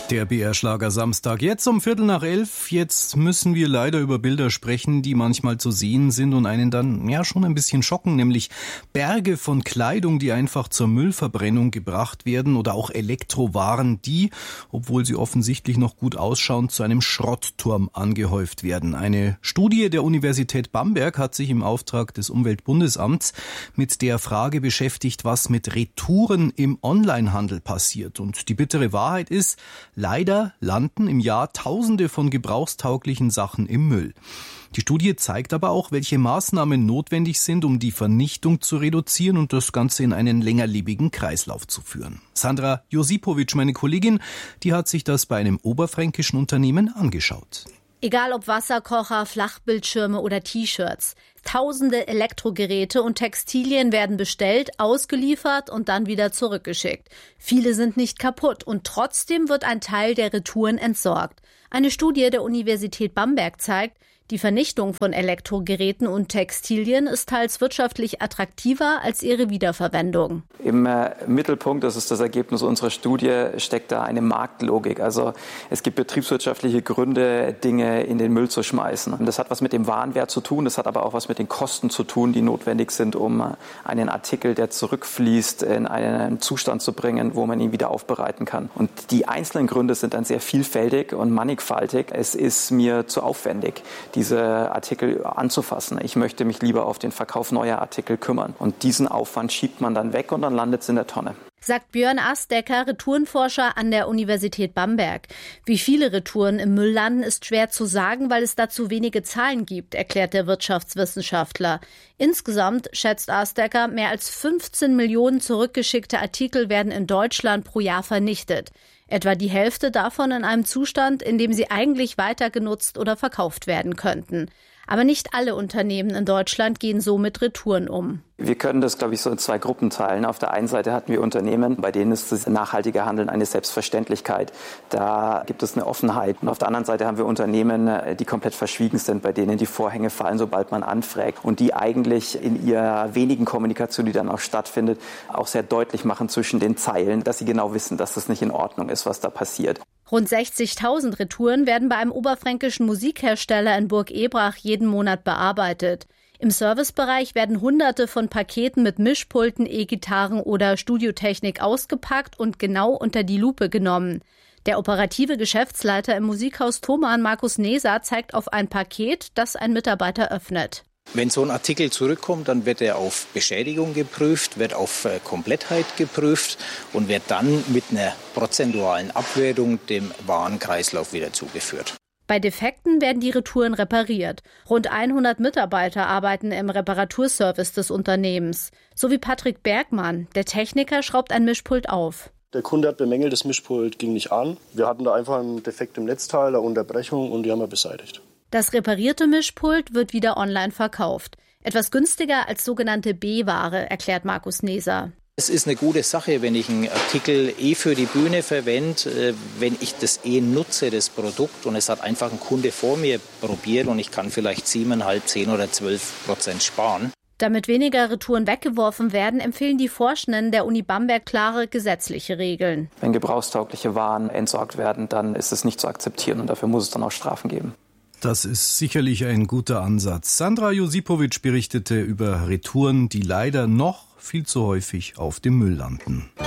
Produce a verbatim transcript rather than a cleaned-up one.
Der B R-Schlager Samstag, jetzt um Viertel nach elf. Jetzt müssen wir leider über Bilder sprechen, die manchmal zu sehen sind und einen dann ja schon ein bisschen schocken, nämlich Berge von Kleidung, die einfach zur Müllverbrennung gebracht werden, oder auch Elektrowaren, die, obwohl sie offensichtlich noch gut ausschauen, zu einem Schrottturm angehäuft werden. Eine Studie der Universität Bamberg hat sich im Auftrag des Umweltbundesamts mit der Frage beschäftigt, was mit Retouren im Onlinehandel passiert. Und die bittere Wahrheit ist, leider landen im Jahr Tausende von gebrauchstauglichen Sachen im Müll. Die Studie zeigt aber auch, welche Maßnahmen notwendig sind, um die Vernichtung zu reduzieren und das Ganze in einen längerlebigen Kreislauf zu führen. Sandra Josipowitsch, meine Kollegin, die hat sich das bei einem oberfränkischen Unternehmen angeschaut. Egal ob Wasserkocher, Flachbildschirme oder T-Shirts. Tausende Elektrogeräte und Textilien werden bestellt, ausgeliefert und dann wieder zurückgeschickt. Viele sind nicht kaputt und trotzdem wird ein Teil der Retouren entsorgt. Eine Studie der Universität Bamberg zeigt, die Vernichtung von Elektrogeräten und Textilien ist teils wirtschaftlich attraktiver als ihre Wiederverwendung. Im äh, Mittelpunkt, das ist das Ergebnis unserer Studie, steckt da eine Marktlogik. Also es gibt betriebswirtschaftliche Gründe, Dinge in den Müll zu schmeißen. Und das hat was mit dem Warenwert zu tun, das hat aber auch was mit den Kosten zu tun, die notwendig sind, um einen Artikel, der zurückfließt, in einen Zustand zu bringen, wo man ihn wieder aufbereiten kann. Und die einzelnen Gründe sind dann sehr vielfältig und mannigfaltig. Es ist mir zu aufwendig, diese Artikel anzufassen. Ich möchte mich lieber auf den Verkauf neuer Artikel kümmern. Und diesen Aufwand schiebt man dann weg und dann landet es in der Tonne. Sagt Björn Astecker, Retourenforscher an der Universität Bamberg. Wie viele Retouren im Müll landen, ist schwer zu sagen, weil es dazu wenige Zahlen gibt, erklärt der Wirtschaftswissenschaftler. Insgesamt, schätzt Astecker, mehr als fünfzehn Millionen zurückgeschickte Artikel werden in Deutschland pro Jahr vernichtet. Etwa die Hälfte davon in einem Zustand, in dem sie eigentlich weiter genutzt oder verkauft werden könnten. Aber nicht alle Unternehmen in Deutschland gehen so mit Retouren um. Wir können das, glaube ich, so in zwei Gruppen teilen. Auf der einen Seite hatten wir Unternehmen, bei denen ist das nachhaltige Handeln eine Selbstverständlichkeit. Da gibt es eine Offenheit. Und auf der anderen Seite haben wir Unternehmen, die komplett verschwiegen sind, bei denen die Vorhänge fallen, sobald man anfragt. Und die eigentlich in ihrer wenigen Kommunikation, die dann auch stattfindet, auch sehr deutlich machen zwischen den Zeilen, dass sie genau wissen, dass das nicht in Ordnung ist, was da passiert. Rund sechzigtausend Retouren werden bei einem oberfränkischen Musikhersteller in Burg Ebrach jeden Monat bearbeitet. Im Servicebereich werden Hunderte von Paketen mit Mischpulten, E-Gitarren oder Studiotechnik ausgepackt und genau unter die Lupe genommen. Der operative Geschäftsleiter im Musikhaus Thomann, Markus Neser, zeigt auf ein Paket, das ein Mitarbeiter öffnet. Wenn so ein Artikel zurückkommt, dann wird er auf Beschädigung geprüft, wird auf Komplettheit geprüft und wird dann mit einer prozentualen Abwertung dem Warenkreislauf wieder zugeführt. Bei Defekten werden die Retouren repariert. Rund hundert Mitarbeiter arbeiten im Reparaturservice des Unternehmens. So wie Patrick Bergmann. Der Techniker schraubt ein Mischpult auf. Der Kunde hat bemängelt, das Mischpult ging nicht an. Wir hatten da einfach einen Defekt im Netzteil, eine Unterbrechung und die haben wir beseitigt. Das reparierte Mischpult wird wieder online verkauft. Etwas günstiger als sogenannte B-Ware, erklärt Markus Neser. Es ist eine gute Sache, wenn ich einen Artikel eh für die Bühne verwende, wenn ich das eh nutze, das Produkt, und es hat einfach ein Kunde vor mir probiert und ich kann vielleicht siebeneinhalb, zehn oder zwölf Prozent sparen. Damit weniger Retouren weggeworfen werden, empfehlen die Forschenden der Uni Bamberg klare gesetzliche Regeln. Wenn gebrauchstaugliche Waren entsorgt werden, dann ist es nicht zu akzeptieren und dafür muss es dann auch Strafen geben. Das ist sicherlich ein guter Ansatz. Sandra Josipowitsch berichtete über Retouren, die leider noch viel zu häufig auf dem Müll landen.